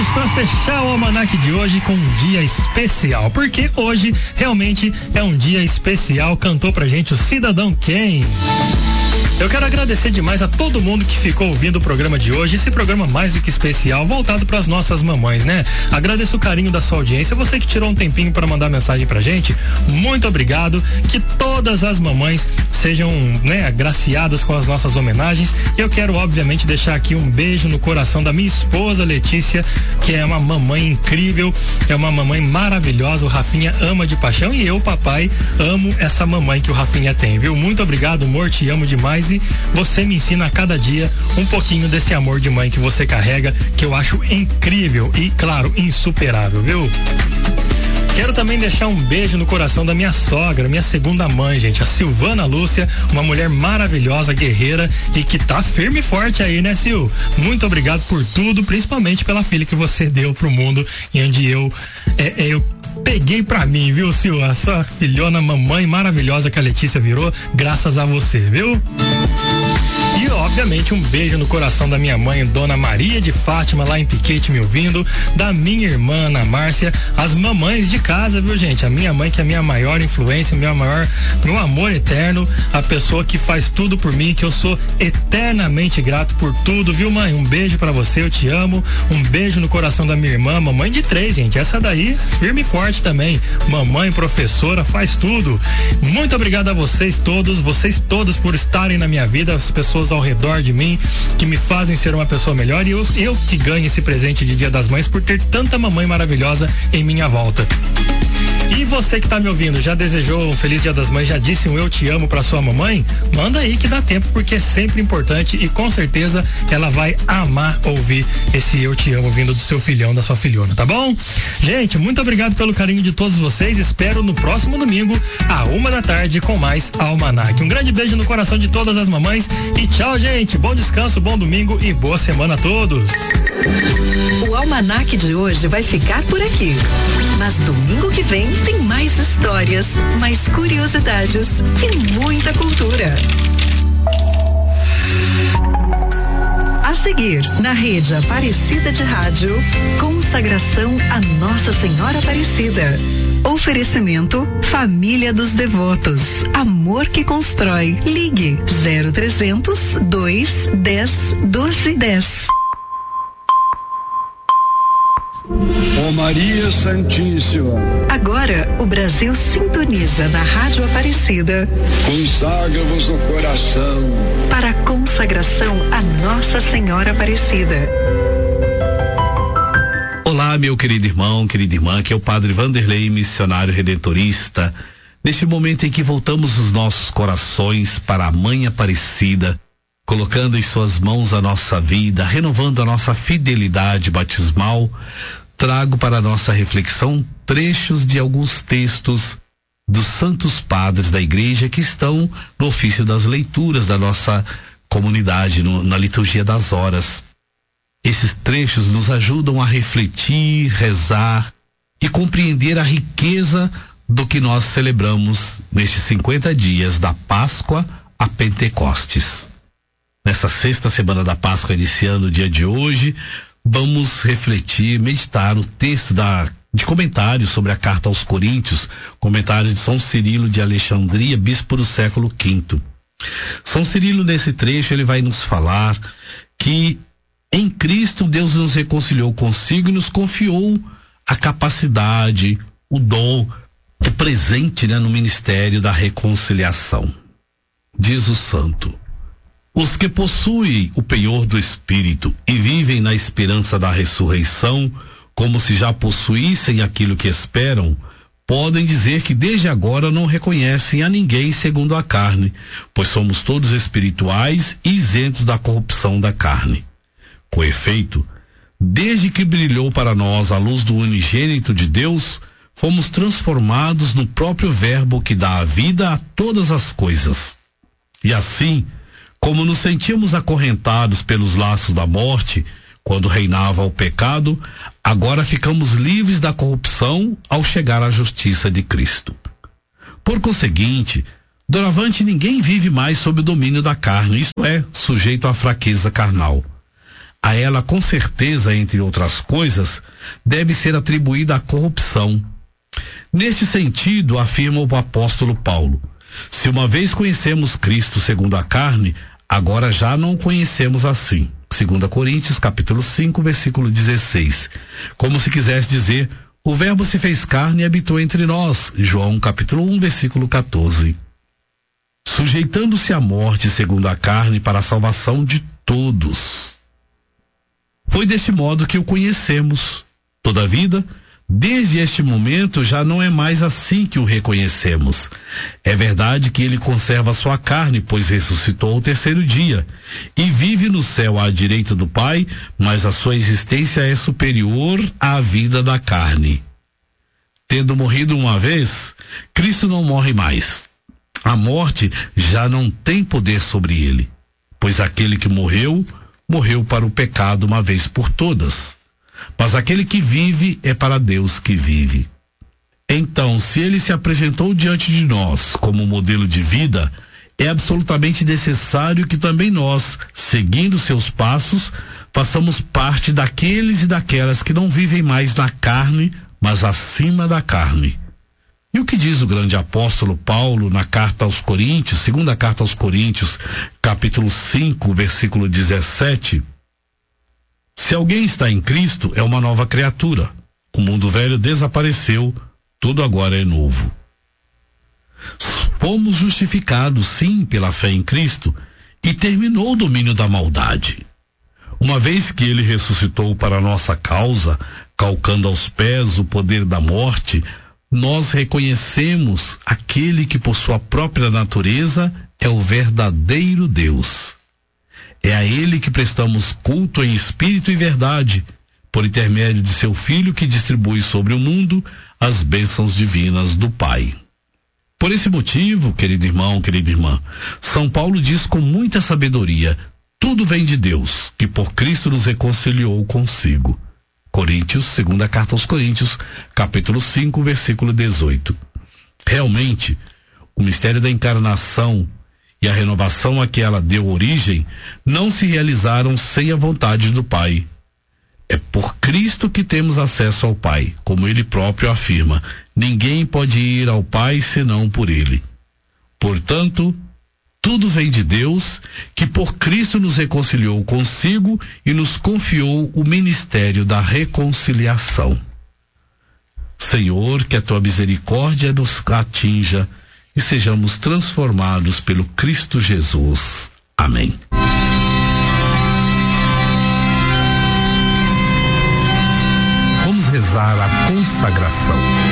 para fechar o almanaque de hoje com um dia especial, porque hoje realmente é um dia especial. Cantou pra gente o Cidadão Quem. Eu quero agradecer demais a todo mundo que ficou ouvindo o programa de hoje, esse programa mais do que especial, voltado para as nossas mamães, né? Agradeço o carinho da sua audiência, você que tirou um tempinho para mandar mensagem pra gente, muito obrigado, que todas as mamães sejam, né, agraciadas com as nossas homenagens. E eu quero, obviamente, deixar aqui um beijo no coração da minha esposa Letícia, que é uma mamãe incrível, é uma mamãe maravilhosa, o Rafinha ama de paixão e eu, papai, amo essa mamãe que o Rafinha tem, viu? Muito obrigado, amor, te amo demais. E você me ensina a cada dia um pouquinho desse amor de mãe que você carrega, que eu acho incrível e, claro, insuperável, viu? Quero também deixar um beijo no coração da minha sogra, minha segunda mãe, gente, a Silvana Lúcia, uma mulher maravilhosa, guerreira e que tá firme e forte aí, né, Sil? Muito obrigado por tudo, principalmente pela filha que você deu pro mundo e onde eu peguei pra mim, viu, Sil? Essa filhona mamãe maravilhosa que a Letícia virou, graças a você, viu? E, obviamente, um beijo no coração da minha mãe, Dona Maria de Fátima, lá em Piquete, me ouvindo, da minha irmã, Ana Márcia, as mamães de casa, viu, gente? A minha mãe, que é a minha maior influência, meu amor eterno, a pessoa que faz tudo por mim, que eu sou eternamente grato por tudo, viu, mãe? Um beijo pra você, eu te amo. Um beijo no coração da minha irmã, mamãe de 3, gente. Essa daí, firme e forte também. Mamãe, professora, faz tudo. Muito obrigado a vocês todos por estarem na minha vida, as pessoas ao redor de mim que me fazem ser uma pessoa melhor, e eu que ganho esse presente de Dia das Mães por ter tanta mamãe maravilhosa em minha volta. E você que tá me ouvindo, já desejou um feliz Dia das Mães, já disse um eu te amo pra sua mamãe? Manda aí que dá tempo, porque é sempre importante e com certeza ela vai amar ouvir esse eu te amo vindo do seu filhão, da sua filhona, tá bom? Gente, muito obrigado pelo carinho de todos vocês, espero no próximo domingo, à 13h, com mais Almanac. Um grande beijo no coração de todas as mamães e tchau, gente, bom descanso, bom domingo e boa semana a todos. O Almanac de hoje vai ficar por aqui, mas domingo que vem tem mais histórias, mais curiosidades e muita cultura. A seguir, na rede Aparecida de Rádio, consagração a Nossa Senhora Aparecida. Oferecimento Família dos Devotos. Amor que constrói. Ligue 0300 210 1210. Ó Maria Santíssima. Agora o Brasil sintoniza na Rádio Aparecida. Consagra-vos no coração para a consagração a Nossa Senhora Aparecida. Olá, meu querido irmão, querida irmã, que é o Padre Vanderlei, missionário redentorista. Neste momento em que voltamos os nossos corações para a Mãe Aparecida, colocando em suas mãos a nossa vida, renovando a nossa fidelidade batismal, trago para a nossa reflexão trechos de alguns textos dos santos padres da igreja que estão no ofício das leituras da nossa comunidade, na liturgia das horas. Esses trechos nos ajudam a refletir, rezar e compreender a riqueza do que nós celebramos nestes 50 dias da Páscoa a Pentecostes. Nessa sexta semana da Páscoa, iniciando o dia de hoje, vamos refletir, meditar no texto de comentários sobre a carta aos Coríntios, comentário de São Cirilo de Alexandria, bispo do século V. São Cirilo, nesse trecho, ele vai nos falar que em Cristo Deus nos reconciliou consigo e nos confiou a capacidade, o dom, o presente, no ministério da reconciliação. Diz o santo: os que possuem o penhor do Espírito e vivem na esperança da ressurreição, como se já possuíssem aquilo que esperam, podem dizer que desde agora não reconhecem a ninguém segundo a carne, pois somos todos espirituais e isentos da corrupção da carne. Com efeito, desde que brilhou para nós a luz do unigênito de Deus, fomos transformados no próprio Verbo que dá a vida a todas as coisas. E assim, como nos sentíamos acorrentados pelos laços da morte, quando reinava o pecado, agora ficamos livres da corrupção ao chegar à justiça de Cristo. Por conseguinte, doravante ninguém vive mais sob o domínio da carne, isto é, sujeito à fraqueza carnal. A ela, com certeza, entre outras coisas, deve ser atribuída a corrupção. Neste sentido, afirma o apóstolo Paulo: se uma vez conhecemos Cristo segundo a carne, agora já não o conhecemos assim. 2 Coríntios, capítulo 5, versículo 16. Como se quisesse dizer, o Verbo se fez carne e habitou entre nós. João, capítulo 1, versículo 14. Sujeitando-se à morte segundo a carne para a salvação de todos. Foi deste modo que o conhecemos. Todavia, desde este momento já não é mais assim que o reconhecemos. É verdade que ele conserva sua carne, pois ressuscitou ao terceiro dia, e vive no céu à direita do Pai, mas a sua existência é superior à vida da carne. Tendo morrido uma vez, Cristo não morre mais. A morte já não tem poder sobre ele, pois aquele que morreu, morreu para o pecado uma vez por todas. Mas aquele que vive é para Deus que vive. Então, se ele se apresentou diante de nós como modelo de vida, é absolutamente necessário que também nós, seguindo seus passos, façamos parte daqueles e daquelas que não vivem mais na carne, mas acima da carne. E o que diz o grande apóstolo Paulo na carta aos Coríntios, segunda carta aos Coríntios, capítulo 5, versículo 17? Se alguém está em Cristo, é uma nova criatura. O mundo velho desapareceu, tudo agora é novo. Fomos justificados, sim, pela fé em Cristo, e terminou o domínio da maldade. Uma vez que ele ressuscitou para a nossa causa, calcando aos pés o poder da morte, nós reconhecemos aquele que por sua própria natureza é o verdadeiro Deus. É a ele que prestamos culto em espírito e verdade, por intermédio de seu Filho que distribui sobre o mundo as bênçãos divinas do Pai. Por esse motivo, querido irmão, querida irmã, São Paulo diz com muita sabedoria: tudo vem de Deus, que por Cristo nos reconciliou consigo. Coríntios, segunda carta aos Coríntios, capítulo 5, versículo 18. Realmente, o mistério da encarnação e a renovação a que ela deu origem não se realizaram sem a vontade do Pai. É por Cristo que temos acesso ao Pai, como ele próprio afirma: ninguém pode ir ao Pai senão por ele. Portanto, tudo vem de Deus, que por Cristo nos reconciliou consigo e nos confiou o ministério da reconciliação. Senhor, que a tua misericórdia nos atinja e sejamos transformados pelo Cristo Jesus. Amém. Vamos rezar a consagração.